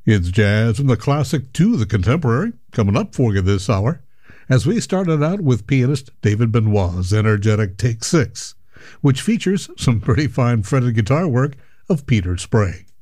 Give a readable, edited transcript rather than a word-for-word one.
It's jazz from the classic to the contemporary, coming up for you this hour, as we started out with pianist David Benoit's energetic Take 6, which features some pretty fine fretted guitar work of Peter Sprague.